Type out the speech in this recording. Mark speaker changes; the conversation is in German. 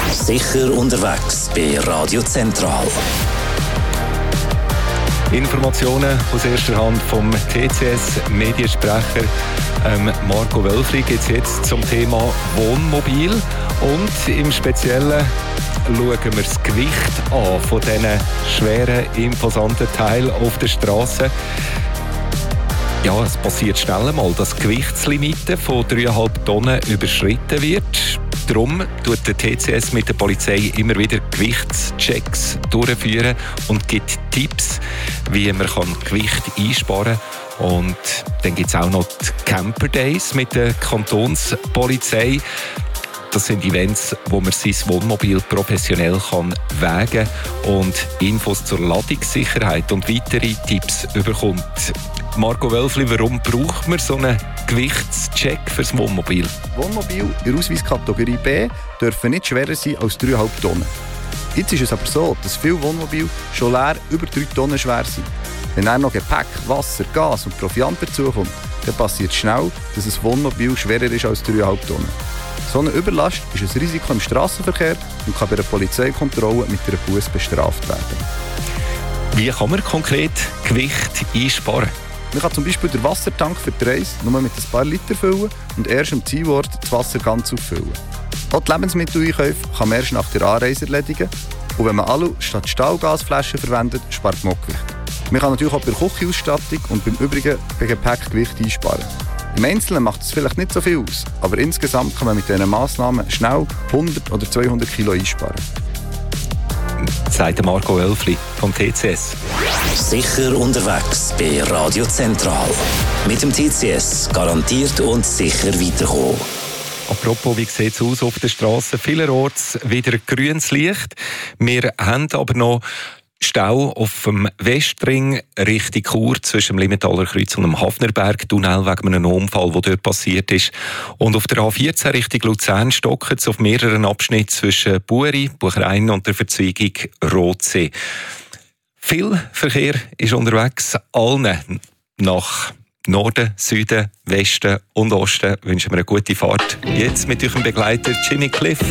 Speaker 1: Sicher unterwegs bei Radio Zentral.
Speaker 2: Informationen aus erster Hand vom TCS-Mediensprecher Marco Wölfli geht es jetzt zum Thema Wohnmobil. Und im Speziellen schauen wir das Gewicht an von diesen schweren, imposanten Teilen auf der Straße. Ja, es passiert schnell einmal, dass die Gewichtslimite von 3,5 Tonnen überschritten wird. Darum tut der TCS mit der Polizei immer wieder Gewichtschecks durchführen und gibt Tipps, wie man Gewicht einsparen kann. Und dann gibt es auch noch die Camper Days mit der Kantonspolizei. Das sind Events, wo man sein Wohnmobil professionell wägen kann und Infos zur Ladungssicherheit und weitere Tipps bekommt. Marco Wölfli, warum braucht man so einen Gewichtscheck fürs Wohnmobil?
Speaker 3: Wohnmobil in der Ausweiskategorie B dürfen nicht schwerer sein als 3,5 Tonnen. Jetzt ist es aber so, dass viele Wohnmobile schon leer über 3 Tonnen schwer sind. Wenn dann noch Gepäck, Wasser, Gas und Proviant dazukommt, dann passiert schnell, dass ein Wohnmobil schwerer ist als 3,5 Tonnen. So eine Überlast ist ein Risiko im Strassenverkehr und kann bei einer Polizeikontrolle mit einer Busse bestraft werden.
Speaker 2: Wie kann man konkret Gewicht einsparen?
Speaker 3: Man kann zum Beispiel den Wassertank für die Reise nur mit ein paar Liter füllen und erst am Zielort das Wasser ganz auffüllen. Auch die Lebensmitteleinkäufe kann man erst nach der Anreise erledigen. Und wenn man Alu statt Stahlgasflaschen verwendet, spart man auch Gewicht. Man kann natürlich auch bei der Küchenausstattung und beim übrigen Gepäck Gewicht einsparen. Im Einzelnen macht es vielleicht nicht so viel aus, aber insgesamt kann man mit diesen Massnahmen schnell 100 oder 200 Kilo einsparen.
Speaker 2: Sagt Marco Wölfli vom TCS.
Speaker 1: Sicher unterwegs bei Radio Zentral. Mit dem TCS garantiert und sicher weiterkommen.
Speaker 2: Apropos, wie sieht es aus auf der Straße? Vielerorts wieder grünes Licht. Wir haben aber noch Stau auf dem Westring Richtung Chur zwischen dem Limentaler Kreuz und dem Hafnerberg-Tunnel wegen einem Unfall, der dort passiert ist. Und auf der A14 Richtung Luzern stockt es auf mehreren Abschnitten zwischen Bueri, Buchrein und der Verzweigung Rotsee. Viel Verkehr ist unterwegs. Allen nach Norden, Süden, Westen und Osten wünschen wir eine gute Fahrt. Jetzt mit eurem Begleiter Jimmy Cliff.